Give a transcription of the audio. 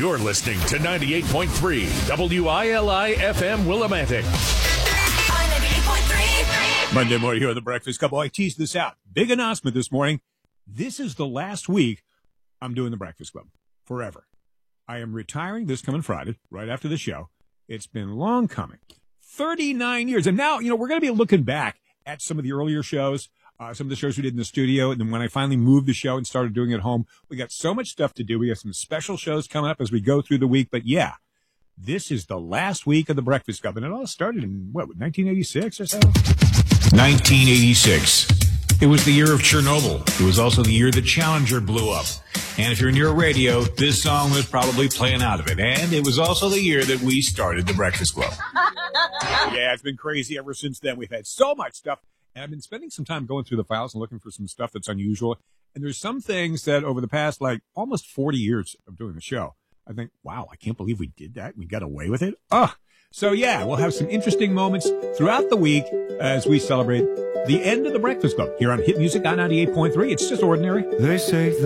You're listening to 98.3 WILI FM Willimantic. Monday morning here on The Breakfast Club. I teased this out. Big announcement this morning. This is the last week I'm doing The Breakfast Club. Forever. I am retiring this coming Friday, right after the show. It's been long coming. 39 years. And now, we're going to be looking back at some of the earlier shows, some of the shows we did in the studio. And then when I finally moved the show and started doing it at home, we got so much stuff to do. We have some special shows coming up as we go through the week. But yeah, this is the last week of The Breakfast Club. And it all started in, 1986 or so? 1986. It was the year of Chernobyl. It was also the year that Challenger blew up. And if you're near a radio, this song was probably playing out of it. And it was also the year that we started The Breakfast Club. Yeah, it's been crazy ever since then. We've had so much stuff. And I've been spending some time going through the files and looking for some stuff that's unusual. And there's some things that over the past, almost 40 years of doing the show, I think, wow, I can't believe we did that. We got away with it. So yeah, we'll have some interesting moments throughout the week as we celebrate the end of The Breakfast Club here on Hit Music on 98.3. It's just ordinary. They say